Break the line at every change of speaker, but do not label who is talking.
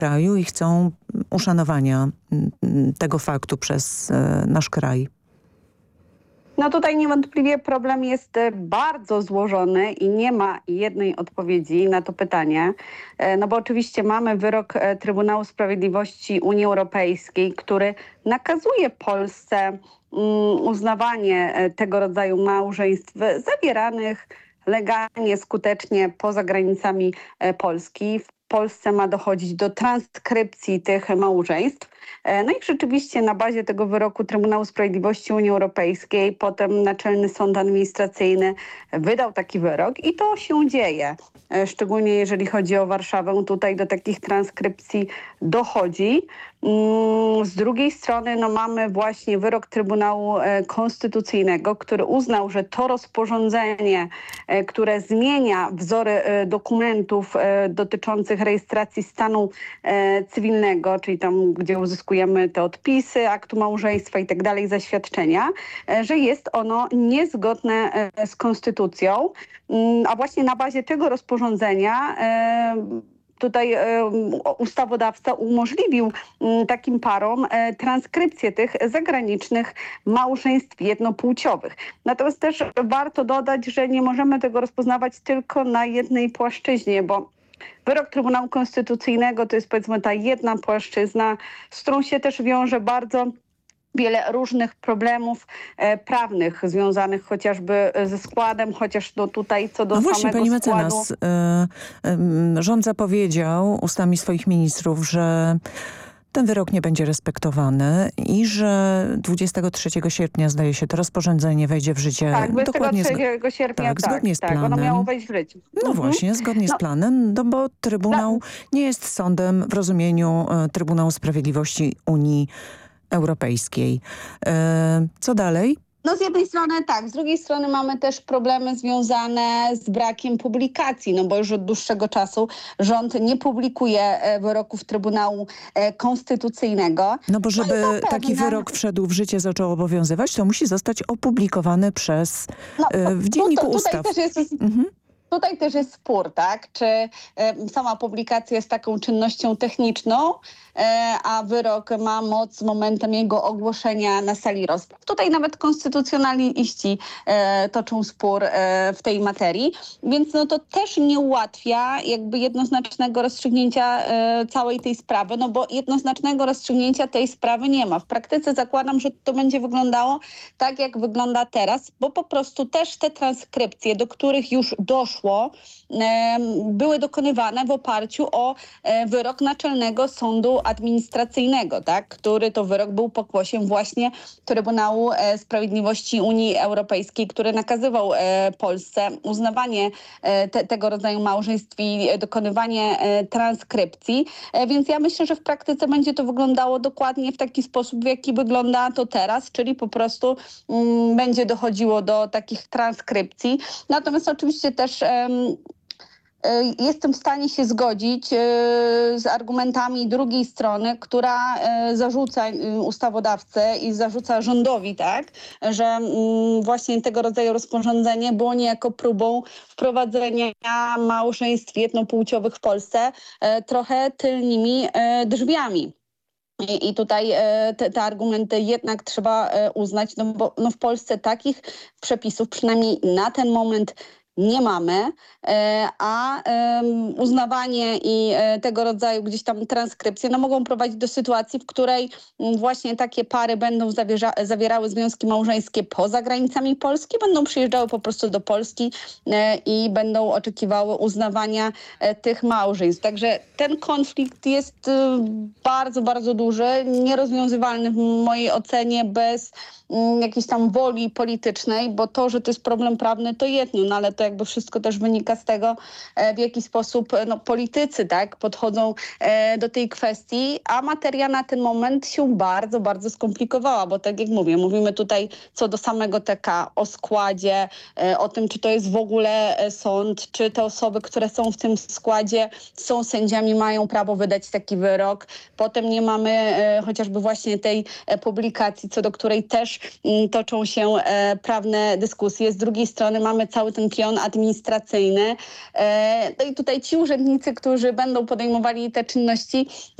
kraju i chcą uszanowania tego faktu przez nasz kraj.
No tutaj niewątpliwie problem jest bardzo złożony i nie ma jednej odpowiedzi na to pytanie. No bo oczywiście mamy wyrok Trybunału Sprawiedliwości Unii Europejskiej, który nakazuje Polsce uznawanie tego rodzaju małżeństw zawieranych legalnie, skutecznie poza granicami Polski. W Polsce ma dochodzić do transkrypcji tych małżeństw. No i rzeczywiście na bazie tego wyroku Trybunału Sprawiedliwości Unii Europejskiej potem Naczelny Sąd Administracyjny wydał taki wyrok i to się dzieje. Szczególnie jeżeli chodzi o Warszawę, tutaj do takich transkrypcji dochodzi. Z drugiej strony mamy właśnie wyrok Trybunału Konstytucyjnego, który uznał, że to rozporządzenie, które zmienia wzory dokumentów dotyczących rejestracji stanu cywilnego, czyli tam, gdzie uzyskujemy te odpisy aktu małżeństwa i tak dalej, zaświadczenia, że jest ono niezgodne z konstytucją, a właśnie na bazie tego rozporządzenia tutaj ustawodawca umożliwił takim parom transkrypcję tych zagranicznych małżeństw jednopłciowych. Natomiast też warto dodać, że nie możemy tego rozpoznawać tylko na jednej płaszczyźnie, bo wyrok Trybunału Konstytucyjnego to jest powiedzmy ta jedna płaszczyzna, z którą się też wiąże bardzo wiele różnych problemów prawnych związanych chociażby ze składem, chociaż tutaj co do
właśnie,
samego
pani
składu...
mecenas, rząd zapowiedział ustami swoich ministrów, że ten wyrok nie będzie respektowany i że 23 sierpnia, zdaje się, to rozporządzenie wejdzie w życie.
Tak, 23 sierpnia,
zgodnie z planem.
ono miało wejść w życie.
No właśnie, zgodnie z planem, no bo Trybunał nie jest sądem w rozumieniu Trybunału Sprawiedliwości Unii Europejskiej. Co dalej?
No z jednej strony tak, z drugiej strony mamy też problemy związane z brakiem publikacji, no bo już od dłuższego czasu rząd nie publikuje wyroków Trybunału Konstytucyjnego.
No bo żeby taki wyrok wszedł w życie, zaczął obowiązywać, to musi zostać opublikowany w Dzienniku Ustaw.
Tutaj też jest spór, tak? Czy sama publikacja jest taką czynnością techniczną, a wyrok ma moc z momentem jego ogłoszenia na sali rozpraw. Tutaj nawet konstytucjonaliści toczą spór w tej materii, więc no to też nie ułatwia jakby jednoznacznego rozstrzygnięcia całej tej sprawy, no bo jednoznacznego rozstrzygnięcia tej sprawy nie ma. W praktyce zakładam, że to będzie wyglądało tak, jak wygląda teraz, bo po prostu też te transkrypcje, do których już doszło, były dokonywane w oparciu o wyrok Naczelnego Sądu Administracyjnego, tak? Który to wyrok był pokłosiem właśnie Trybunału Sprawiedliwości Unii Europejskiej, który nakazywał Polsce uznawanie tego rodzaju małżeństw i dokonywanie transkrypcji. Więc ja myślę, że w praktyce będzie to wyglądało dokładnie w taki sposób, w jaki wygląda to teraz, czyli po prostu będzie dochodziło do takich transkrypcji. Natomiast oczywiście też jestem w stanie się zgodzić z argumentami drugiej strony, która zarzuca ustawodawcę i zarzuca rządowi, tak, że właśnie tego rodzaju rozporządzenie było niejako próbą wprowadzenia małżeństw jednopłciowych w Polsce trochę tylnymi drzwiami. I tutaj te argumenty jednak trzeba uznać, no bo w Polsce takich przepisów przynajmniej na ten moment nie mamy, a uznawanie i tego rodzaju gdzieś tam transkrypcje mogą prowadzić do sytuacji, w której właśnie takie pary będą zawierały związki małżeńskie poza granicami Polski, będą przyjeżdżały po prostu do Polski i będą oczekiwały uznawania tych małżeństw. Także ten konflikt jest bardzo, bardzo duży, nierozwiązywalny w mojej ocenie bez jakiejś tam woli politycznej, bo to, że to jest problem prawny, to jedno, no ale to jakby wszystko też wynika z tego, w jaki sposób politycy tak podchodzą do tej kwestii, a materia na ten moment się bardzo, bardzo skomplikowała, bo tak jak mówię, mówimy tutaj co do samego TK, o składzie, o tym, czy to jest w ogóle sąd, czy te osoby, które są w tym składzie, są sędziami, mają prawo wydać taki wyrok. Potem nie mamy chociażby właśnie tej publikacji, co do której też toczą się prawne dyskusje. Z drugiej strony mamy cały ten pion pion administracyjny. No i tutaj ci urzędnicy, którzy będą podejmowali te czynności,